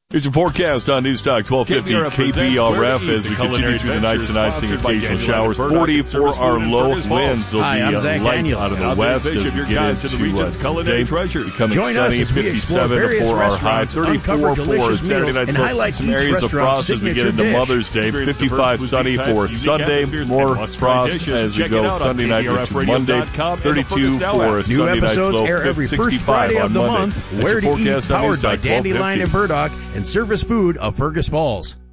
Here's your forecast on Newstalk 1250 KBRF as we continue through the night tonight, seeing occasional showers. 40 for our low winds. Will be light out of the west as we get into the region's culinary treasures. Becoming sunny, 57 for our high, 34 for Saturday night. So some areas of frost as we get into Mother's Day. 55 sunny for Sunday. More frost as we go Sunday night into Monday. 32 for New Sunday night episodes low. air every first 65 Friday of on the Monday. month. Where to eat, powered by Dandelion and Burdock and Service Food of Fergus Falls.